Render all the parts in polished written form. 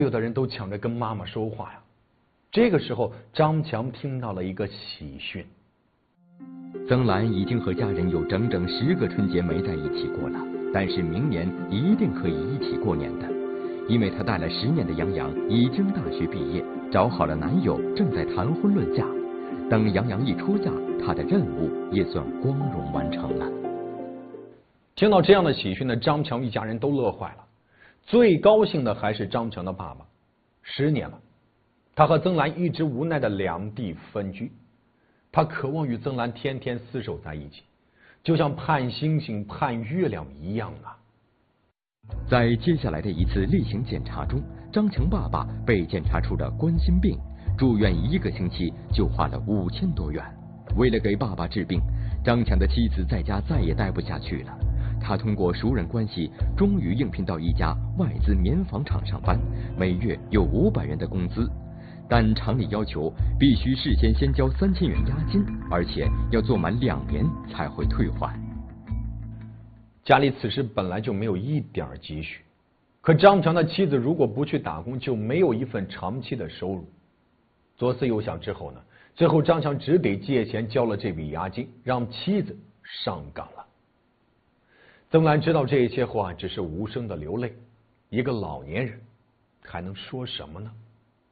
有的人都抢着跟妈妈说话呀。这个时候，张强听到了一个喜讯： 曾兰已经和家人有整整10个春节没在一起过了，但是明年一定可以一起过年的，因为她带了10年的杨洋已经大学毕业，找好了男友，正在谈婚论嫁。等杨洋一出嫁，她的任务也算光荣完成了。 听到这样的喜讯呢，张强一家人都乐坏了。最高兴的还是张强的爸爸，10年了，他和曾兰一直无奈的两地分居，他渴望与曾兰天天厮守在一起，就像盼星星盼月亮一样啊。 在接下来的一次例行检查中，张强爸爸被检查出了冠心病，住院1个星期就花了5000多元。为了给爸爸治病，张强的妻子在家再也待不下去了。他通过熟人关系，终于应聘到一家外资棉纺厂上班，每月有500元的工资，但厂里要求必须事先交3000元押金，而且要做满2年才会退还。 家里此时本来就没有一点积蓄，可张强的妻子如果不去打工，就没有一份长期的收入。左思右想之后呢，最后张强只得借钱交了这笔押金，让妻子上岗了。曾兰知道这一切后啊，只是无声的流泪。一个老年人还能说什么呢？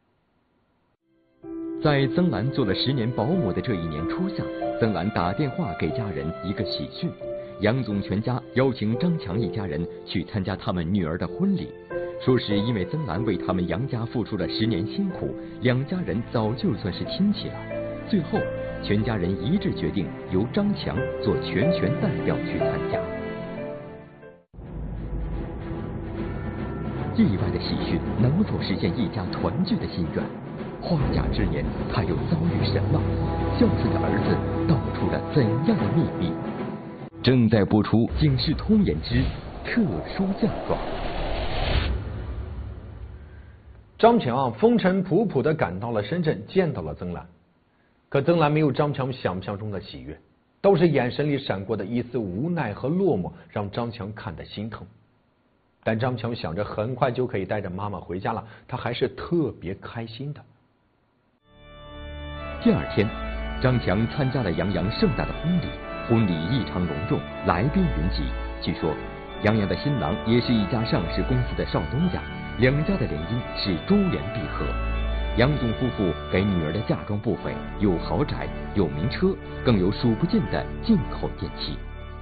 在曾兰做了10年保姆的这一年初夏，曾兰打电话给家人一个喜讯：杨总全家邀请张强一家人去参加他们女儿的婚礼，说是因为曾兰为他们杨家付出了10年辛苦，两家人早就算是亲戚了。最后，全家人一致决定由张强做全权代表去参加。意外的喜讯能否实现一家团聚的心愿？花甲之年，他又遭遇什么？孝顺的儿子道出了怎样的秘密？正在播出《警世通言之特殊嫁妆》。 张强风尘仆仆的赶到了深圳，见到了曾兰。可曾兰没有张强想象中的喜悦，都是眼神里闪过的一丝无奈和落寞，让张强看得心疼。但张强想着很快就可以带着妈妈回家了，他还是特别开心的。 第2天，张强参加了杨洋盛大的婚礼，婚礼异常隆重，来宾云集。据说，杨洋的新郎也是一家上市公司的少东家，两家的联姻是珠联璧合。杨总夫妇给女儿的嫁妆不菲，有豪宅，有名车，更有数不尽的进口电器。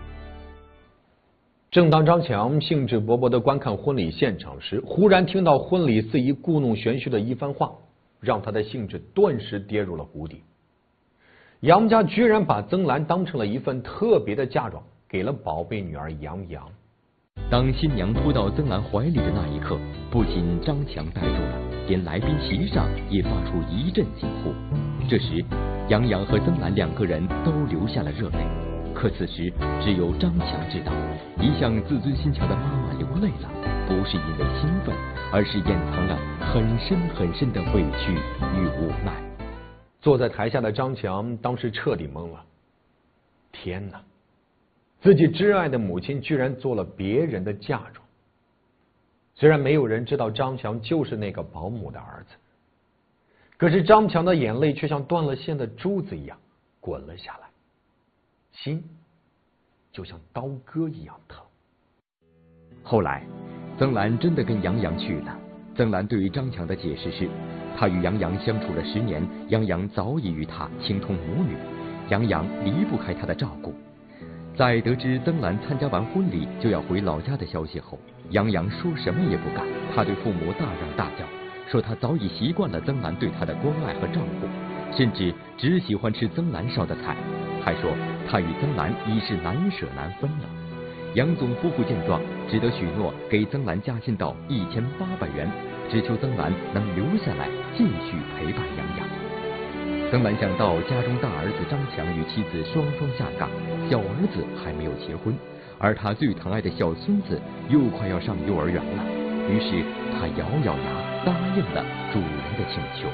正当张强兴致勃勃地观看婚礼现场时，忽然听到婚礼司仪故弄玄虚的一番话，让他的兴致顿时跌入了谷底。杨家居然把曾兰当成了一份特别的嫁妆，给了宝贝女儿杨洋。 当新娘扑到曾兰怀里的那一刻，不仅张强呆住了，连来宾席上也发出一阵惊呼。这时，杨洋和曾兰2个人都流下了热泪。可此时，只有张强知道，一向自尊心强的妈妈流泪了，不是因为兴奋，而是掩藏了很深很深的委屈与无奈。 坐在台下的张强当时彻底懵了。天哪！自己挚爱的母亲居然做了别人的嫁妆。虽然没有人知道张强就是那个保姆的儿子，可是张强的眼泪却像断了线的珠子一样滚了下来，心就像刀割一样疼。 后来，曾兰真的跟杨洋去了。曾兰对于张强的解释是，她与杨洋相处了10年，杨洋早已与她情同母女，杨洋离不开她的照顾。在得知曾兰参加完婚礼就要回老家的消息后，杨洋说什么也不敢，他对父母大嚷大叫，说他早已习惯了曾兰对他的关爱和照顾，甚至只喜欢吃曾兰烧的菜，还说他与曾兰已是难舍难分了。杨总夫妇见状，只得许诺给曾兰加薪到1800元，只求曾兰能留下来继续陪伴杨洋。曾兰想到家中大儿子张强与妻子双双下岗，小儿子还没有结婚，而他最疼爱的小孙子又快要上幼儿园了，于是他咬咬牙答应了主人的请求。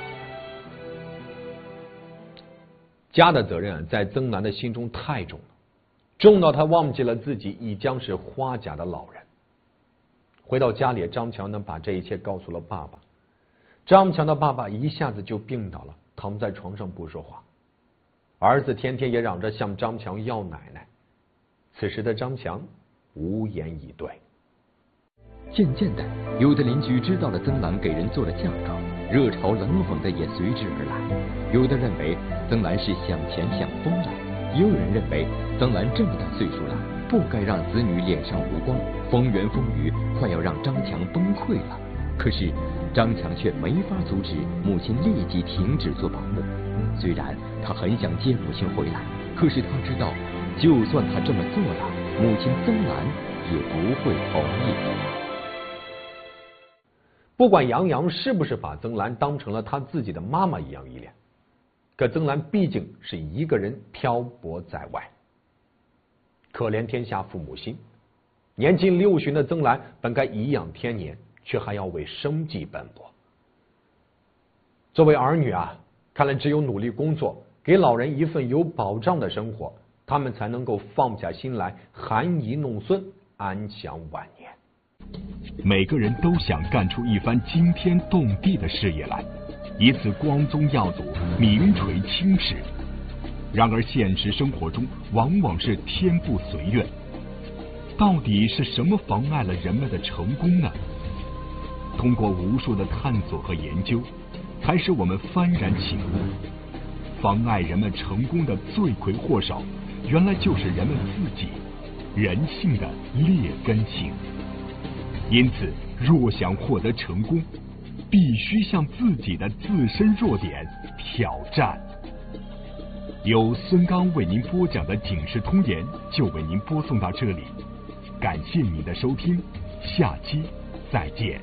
家的责任在曾兰的心中太重了，重到他忘记了自己已将是花甲的老人。 回到家里，张强呢把这一切告诉了爸爸。张强的爸爸一下子就病倒了，躺在床上不说话。儿子天天也嚷着向张强要奶奶。此时的张强无言以对。 渐渐的，有的邻居知道了曾兰给人做了嫁妆，热嘲冷讽的也随之而来。有的认为曾兰是想钱想疯了，也有人认为曾兰这么大岁数了，不该让子女脸上无光，风言风语快要让张强崩溃了。可是张强却没法阻止母亲立即停止做保姆。虽然他很想接母亲回来，可是他知道，就算他这么做了，母亲曾兰也不会同意。 不管杨洋是不是把曾兰当成了他自己的妈妈一样依恋，可曾兰毕竟是一个人漂泊在外。可怜天下父母心，年近60旬的曾兰本该颐养天年，却还要为生计奔波。作为儿女啊，看来只有努力工作，给老人一份有保障的生活，他们才能够放下心来，含饴弄孙，安享晚年。 每个人都想干出一番惊天动地的事业来，以此光宗耀祖，名垂青史。然而现实生活中往往是天不随愿，到底是什么妨碍了人们的成功呢？通过无数的探索和研究，才使我们幡然醒悟，妨碍人们成功的罪魁祸首，原来就是人们自己，人性的劣根性。因此，若想获得成功，必须向自己的自身弱点挑战。由孙刚为您播讲的《警世通言》就为您播送到这里，感谢您的收听，下期再见。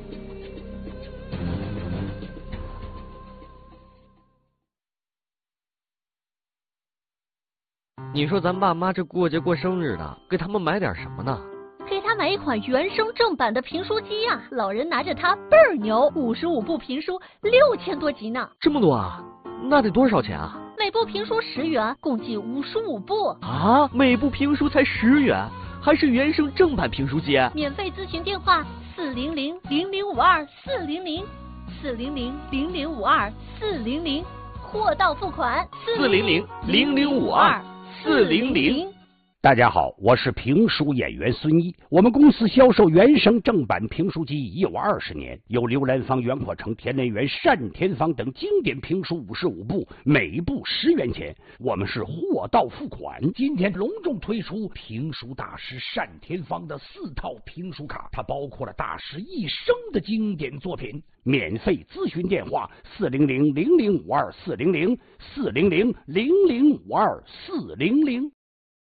你说咱爸妈这过节过生日的，给他们买点什么呢？ 给他买一款原声正版的评书机啊，老人拿着它倍儿牛，55部评书6000多集呢。 这么多啊？那得多少钱啊？ 每部评书10元，共计55部啊！每部评书才10元，还是原声正版评书机？ 免费咨询电话400-0052-400，400-0052-400，货到付款 400-0052-400。 大家好，我是评书演员孙一。我们公司销售原声正版评书机已有20年，有刘兰芳、袁阔成、田连元、单田芳等经典评书55部，每部10元钱。我们是货到付款。今天隆重推出评书大师单田芳的4套评书卡，它包括了大师一生的经典作品。免费咨询电话400-0052-400，400-0052-400。